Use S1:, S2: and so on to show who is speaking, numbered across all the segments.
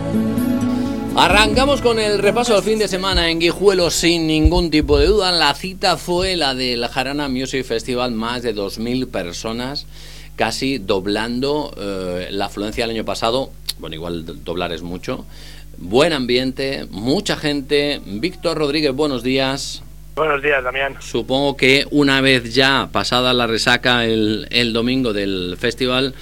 S1: Arrancamos con el repaso del fin de semana en Guijuelo sin ningún tipo de duda. La cita fue la del Jarana Music Festival, más de 2.000 personas, casi doblando la afluencia del año pasado. Bueno, igual doblar es mucho. Buen ambiente, mucha gente. Víctor Rodríguez, buenos días.
S2: Buenos días, Damián.
S1: Supongo que una vez ya pasada la resaca el domingo del festival,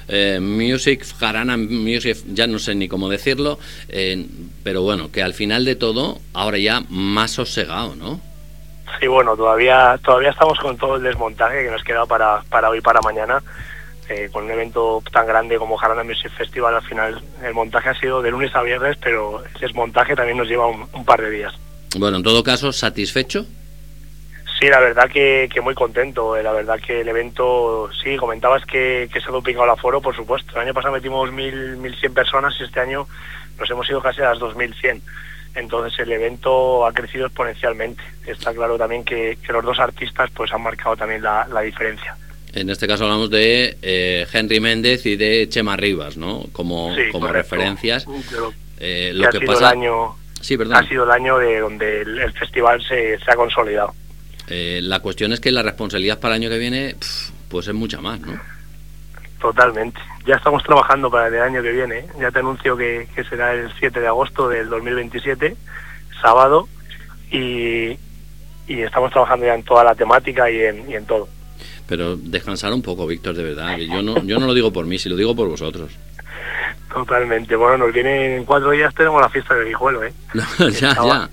S1: Jarana Music, ya no sé ni cómo decirlo, pero bueno, que al final de todo, ahora ya más sosegado, ¿no?
S2: Sí, bueno, todavía estamos con todo el desmontaje que nos queda para hoy, para mañana. Con un evento tan grande como Jarana Music Festival, al final el montaje ha sido de lunes a viernes, pero el desmontaje también nos lleva un par de días.
S1: Bueno, en todo caso, ¿satisfecho?
S2: Sí, la verdad que muy contento. La verdad que el evento, sí, comentabas que se ha duplicado el aforo, por supuesto. El año pasado metimos 1.100 personas y este año nos hemos ido casi a las 2.100. Entonces el evento ha crecido exponencialmente. Está claro también que los dos artistas pues han marcado también la diferencia.
S1: En este caso hablamos de Henry Méndez y de Chema Rivas, ¿no? Como referencias.
S2: Lo que pasa... ha sido el año de donde el festival se ha consolidado.
S1: La cuestión es que la responsabilidad para el año que viene pues es mucha más, ¿no?
S2: Totalmente. Ya estamos trabajando para el año que viene. Ya te anuncio que será el 7 de agosto del 2027, sábado, y estamos trabajando ya en toda la temática y en todo.
S1: Pero descansar un poco, Víctor, de verdad. Que yo no lo digo por mí, si lo digo por vosotros.
S2: Totalmente. Bueno, nos viene en 4 días, tenemos la fiesta de Guijuelo, ¿eh?
S1: No, ya.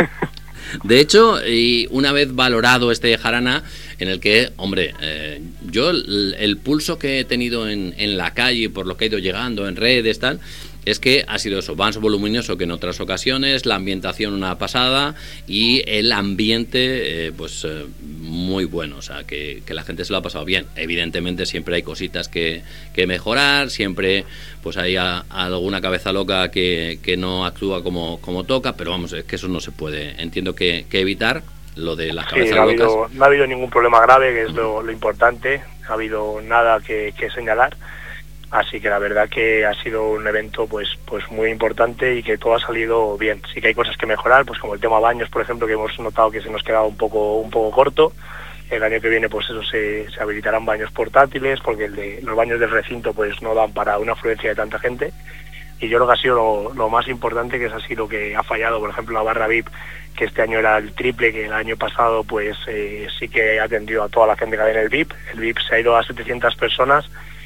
S1: De hecho, y una vez valorado este Jarana, en el que, hombre, yo el pulso que he tenido en la calle, por lo que he ido llegando en redes, tal, es que ha sido eso, más voluminoso que en otras ocasiones, la ambientación una pasada y el ambiente, muy bueno, o sea, que la gente se lo ha pasado bien. Evidentemente siempre hay cositas que mejorar, siempre pues hay alguna cabeza loca que no actúa como toca, pero vamos, es que eso no se puede, entiendo que evitar lo de las cabezas locas.
S2: No ha habido ningún problema grave, que es lo importante, no ha habido nada que señalar. Así que la verdad que ha sido un evento pues muy importante y que todo ha salido bien. Sí que hay cosas que mejorar, pues como el tema baños, por ejemplo, que hemos notado que se nos quedaba un poco corto. El año que viene pues eso se habilitarán baños portátiles, porque los baños del recinto pues no dan para una afluencia de tanta gente. Y yo creo que ha sido lo más importante, que es así lo que ha fallado. Por ejemplo, la barra VIP, que este año era el triple, que el año pasado pues sí que ha atendido a toda la gente que había en el VIP. El VIP se ha ido a 700 personas.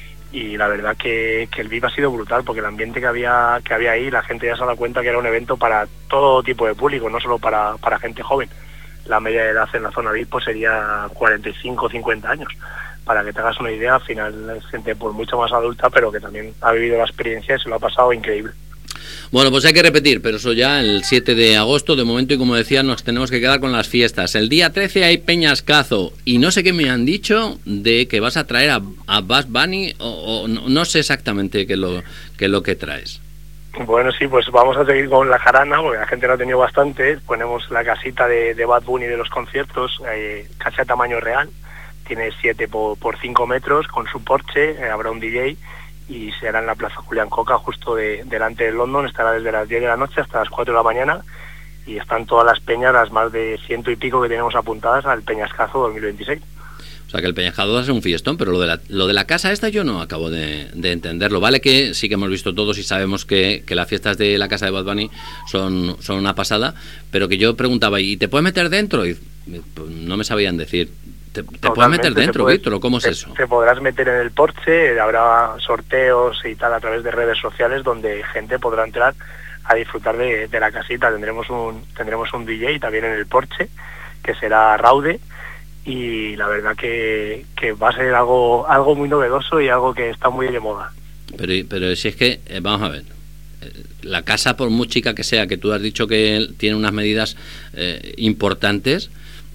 S2: Y la verdad que el VIP ha sido brutal, porque el ambiente que había ahí, la gente ya se ha dado cuenta que era un evento para todo tipo de público, no solo para gente joven. La media de edad en la zona VIP pues sería 45 o 50 años. Para que te hagas una idea, al final es gente pues mucho más adulta, pero que también ha vivido la experiencia y se lo ha pasado increíble.
S1: Bueno, pues hay que repetir, pero eso ya el 7 de agosto, de momento, y como decía, nos tenemos que quedar con las fiestas. El día 13 hay Peñascazo, y no sé qué me han dicho de que vas a traer a Bad Bunny, o no sé exactamente qué es lo que traes.
S2: Bueno, sí, pues vamos a seguir con la jarana, porque la gente lo ha tenido bastante. Ponemos la casita de Bad Bunny de los conciertos, casi a tamaño real. Tiene 7 por 5 metros, con su porche, habrá un DJ, y será en la Plaza Julián Coca, justo delante de London. Estará desde las 10 de la noche hasta las 4 de la mañana, y están todas las peñas, las más de 100 y pico que tenemos apuntadas al Peñascazo 2026.
S1: O sea que el Peñascazo va a ser un fiestón, pero lo de la casa esta yo no acabo de entenderlo. Vale que sí que hemos visto todos y sabemos que las fiestas de la casa de Bad Bunny son una pasada, pero que yo preguntaba, ¿y te puedes meter dentro? Y pues, no me sabían decir. ¿Te puedes meter dentro, Víctor, o cómo es eso?
S2: Te podrás meter en el porche, habrá sorteos y tal a través de redes sociales donde gente podrá entrar a disfrutar de la casita. Tendremos un DJ también en el porche, que será Raude, y la verdad que va a ser algo muy novedoso y algo que está muy de moda.
S1: Pero si es que, vamos a ver, la casa, por muy chica que sea, que tú has dicho que tiene unas medidas importantes,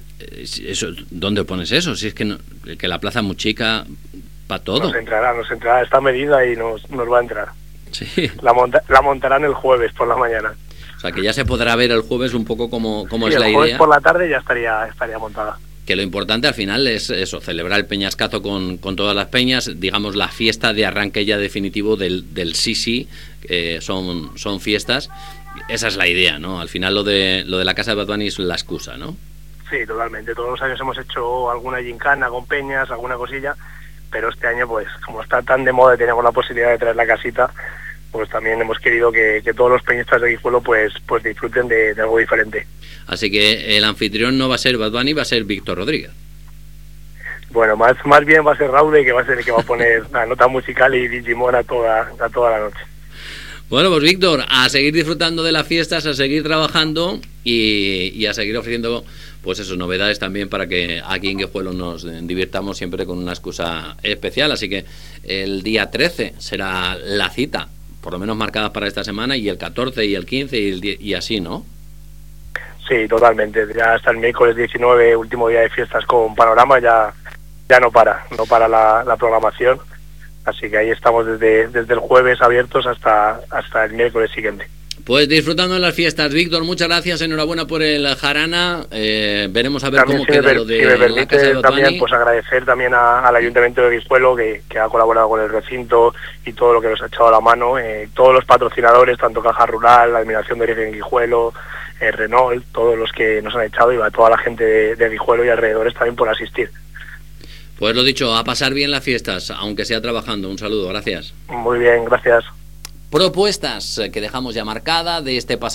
S1: eso, ¿dónde pones eso? Si es que la plaza es muy chica para todo.
S2: Nos entrará esta medida y nos va a entrar.
S1: Sí.
S2: La montarán el jueves por la mañana.
S1: O sea que ya se podrá ver el jueves un poco cómo es la idea.
S2: El jueves por la tarde ya estaría montada.
S1: que lo importante al final es eso, celebrar el peñascazo con todas las peñas, digamos la fiesta de arranque ya definitivo del sí, son fiestas. Esa es la idea, ¿no? Al final lo de la casa de Bad Bunny es la excusa, ¿no?
S2: Sí, totalmente. Todos los años hemos hecho alguna gincana con peñas, alguna cosilla, pero este año, pues, como está tan de moda y tenemos la posibilidad de traer la casita, pues también hemos querido que todos los peñistas de Guijuelo pues disfruten de algo diferente.
S1: Así que el anfitrión no va a ser Bad Bunny, va a ser Víctor Rodríguez.
S2: Bueno, más bien va a ser Raude, que va a ser el que va a poner la nota musical y Digimon a toda la noche.
S1: Bueno, pues Víctor, a seguir disfrutando de las fiestas, a seguir trabajando y a seguir ofreciendo pues eso, novedades también para que aquí en Guijuelo nos divirtamos siempre con una excusa especial. Así que el día 13 será la cita, por lo menos marcadas para esta semana, y el 14 y el 15 y el 10, y así, ¿no?
S2: Sí, totalmente. Ya hasta el miércoles 19, último día de fiestas con Panorama, ya no para la programación. Así que ahí estamos desde el jueves abiertos hasta el miércoles siguiente.
S1: Pues disfrutando de las fiestas, Víctor, muchas gracias, enhorabuena por el jarana. Veremos a ver
S2: también,
S1: cómo queda lo de
S2: si me permite,
S1: la casa de Bad Bunny.
S2: También pues agradecer también al Ayuntamiento de Guijuelo que ha colaborado con el recinto y todo lo que nos ha echado a la mano, todos los patrocinadores, tanto Caja Rural, la Admiración de Origen Guijuelo, Renault, todos los que nos han echado, y a toda la gente de Guijuelo y alrededores también por asistir.
S1: Pues lo dicho, a pasar bien las fiestas, aunque sea trabajando. Un saludo, gracias.
S2: Muy bien, gracias.
S1: Propuestas que dejamos ya marcada de este pasado